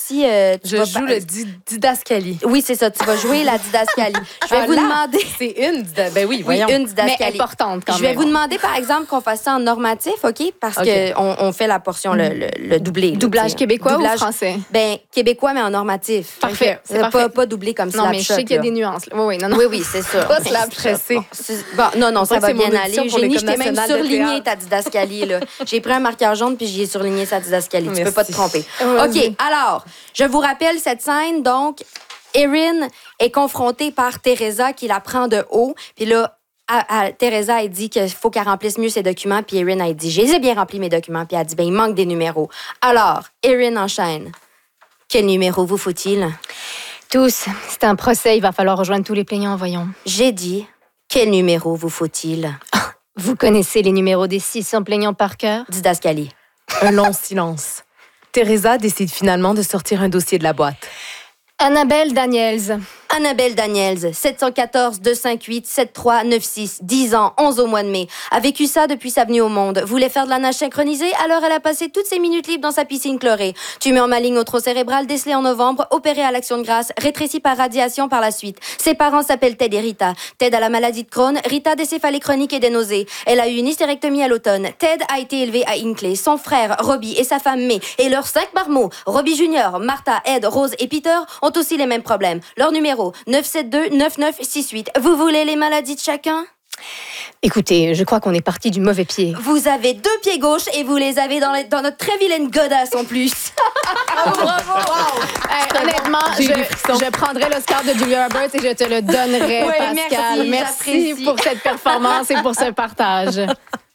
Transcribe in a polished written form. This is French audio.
aussi... Je joue le didascalie. Oui, c'est ça. Tu vas jouer la didascalie. Je vais vous demander... C'est une... Ben oui, voyons. Oui, une didascalie. Mais importante quand même. Je vais vous demander, par exemple, qu'on fasse ça en normatif, OK? Parce qu'on fait la portion, le doublé. Doublage québécois ou français? Ben, québécois, mais en normatif. Parfait. C'est parfait. Pas doublé comme ça. Non, mais je sais qu'il y a des nuances. Oui, non. Oui, c'est ça. Pas slap stressé. Non, ça va bien aller. Génie, Je t'ai même surligné ta didascalie, là. J'ai pris un marqueur jaune puis j'y ai surligné sa didascalie. Tu peux pas te tromper. OK, alors, je vous rappelle cette scène, donc... Erin est confrontée par Teresa qui la prend de haut. Puis là, Teresa, elle dit qu'il faut qu'elle remplisse mieux ses documents. Puis Erin, elle dit, j'ai bien rempli mes documents. Puis elle dit, ben il manque des numéros. Alors, Erin enchaîne. Quel numéro vous faut-il? Tous. C'est un procès, il va falloir rejoindre tous les plaignants, voyons. J'ai dit, quel numéro vous faut-il? Vous connaissez les numéros des 600 plaignants par cœur? Didascalie. Un long silence. Teresa décide finalement de sortir un dossier de la boîte. Annabelle Daniels. Annabelle Daniels, 714-258-7396, 10 ans, 11 au mois de mai. A vécu ça depuis sa venue au monde. Voulait faire de la nage synchronisée, alors elle a passé toutes ses minutes libres dans sa piscine chlorée. Tumée en maligne au tronc cérébral, décelée en novembre, opérée à l'action de grâce, rétrécie par radiation par la suite. Ses parents s'appellent Ted et Rita. Ted a la maladie de Crohn, Rita des céphalées chroniques et des nausées. Elle a eu une hystérectomie à l'automne. Ted a été élevé à Hinckley. Son frère, Robbie, et sa femme May, et leurs 5 marmots, Robbie Junior, Martha, Ed, Rose et Peter, ont aussi les mêmes problèmes. Leur numéro 972-9968. Vous voulez les maladies de chacun? Écoutez, je crois qu'on est parti du mauvais pied. Vous avez 2 pieds gauches et vous les avez dans notre très vilaine godasse en plus. Bravo! Wow. Honnêtement, je prendrai l'Oscar de Julia Roberts et je te le donnerai, Pascal. Merci pour cette performance et pour ce partage.